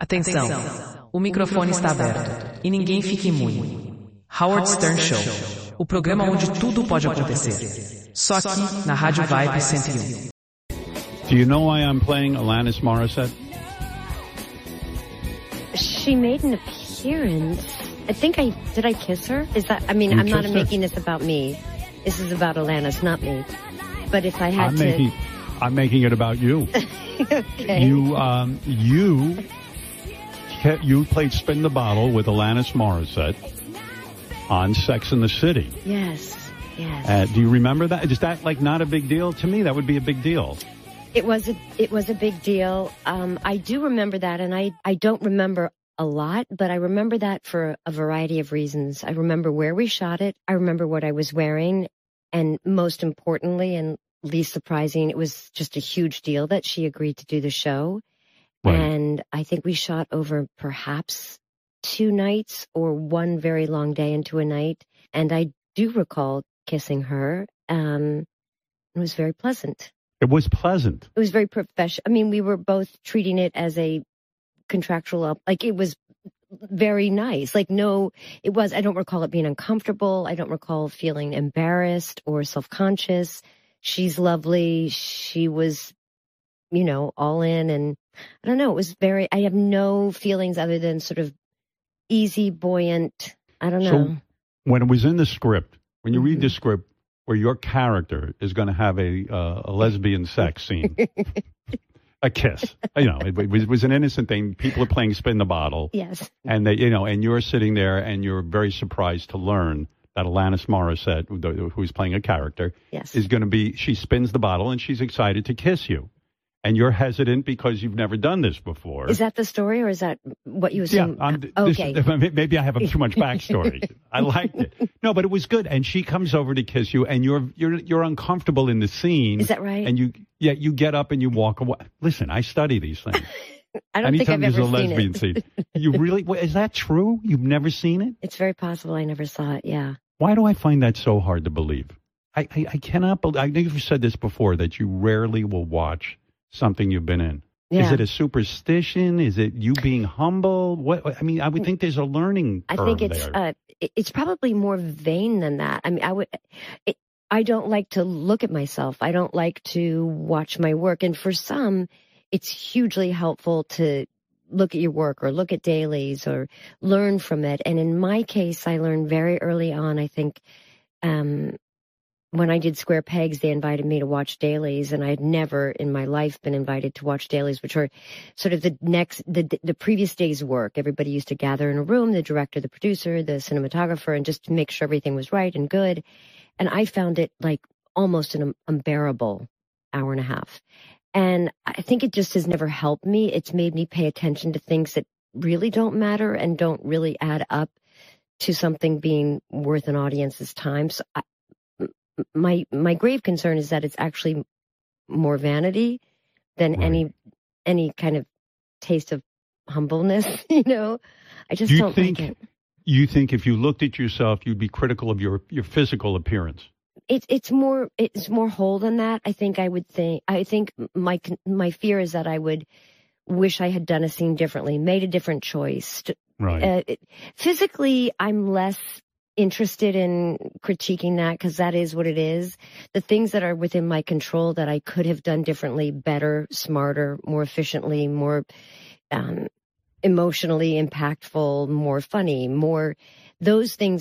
Atenção, o microfone está aberto e ninguém fique imune. Howard Stern Show, o programa onde tudo pode acontecer. Só aqui na Rádio Vibe 101. Do you know why I'm playing Alanis Morissette? She made an appearance. Did I kiss her? Is that, I mean, I'm not making this about me. This is about Alanis, not me. But if I had I'm making it about you. Okay. You played Spin the Bottle with Alanis Morissette on Sex and the City. Yes, yes. Do you remember that? Is that like not a big deal? To me, that would be a big deal. It was a big deal. I do remember that, and I don't remember a lot, but I remember that for a variety of reasons. I remember where we shot it. I remember what I was wearing, and most importantly, and least surprising, it was just a huge deal that she agreed to do the show. Right. And I think we shot over perhaps 2 nights or one very long day into a night. And I do recall kissing her. It was very pleasant. It was pleasant. It was very professional. I mean, we were both treating it as a contractual, like it was very nice. Like, no, it was, I don't recall it being uncomfortable. I don't recall feeling embarrassed or self-conscious. She's lovely. She was, all in, and I don't know. It was I have no feelings other than sort of easy, buoyant. I don't know. So when it was in the script, when you read the script where your character is going to have a lesbian sex scene, a kiss, it was an innocent thing. People are playing Spin the Bottle. Yes. And and you're sitting there and you're very surprised to learn that Alanis Morissette, who's playing a character, yes, is going to be, she spins the bottle and she's excited to kiss you. And you're hesitant because you've never done this before. Is that the story, or is that what you assume? Yeah, okay. Maybe I have too much backstory. I liked it. No, but it was good. And she comes over to kiss you, and you're uncomfortable in the scene. Is that right? And you get up and you walk away. Listen, I study these things. I don't think I've ever seen it. Anytime there's a lesbian scene. You really, is that true? You've never seen it? It's very possible I never saw it, yeah. Why do I find that so hard to believe? I cannot believe, I think you've said this before, that you rarely will watch something you've been in. Yeah. Is it a superstition? Is it you being humble? What? I mean, I would think there's a learning curve. I think it's probably more vain than that. I mean, I don't like to look at myself. I don't like to watch my work. And for some, it's hugely helpful to look at your work or look at dailies or learn from it. And in my case, I learned very early on, I think, when I did Square Pegs, they invited me to watch dailies, and I had never in my life been invited to watch dailies, which are sort of the previous day's work. Everybody used to gather in a room, the director, the producer, the cinematographer, and just to make sure everything was right and good. And I found it like almost an unbearable hour and a half. And I think it just has never helped me. It's made me pay attention to things that really don't matter and don't really add up to something being worth an audience's time. So my grave concern is that it's actually more vanity than right. any kind of taste of humbleness. I just don't think it. You think if you looked at yourself, you'd be critical of your physical appearance? It's more whole than that. I think my fear is that I would wish I had done a scene differently, made a different choice. Right. Physically, I'm less interested in critiquing that, because that is what it is. The things that are within my control that I could have done differently, better, smarter, more efficiently, more emotionally impactful, more funny, those things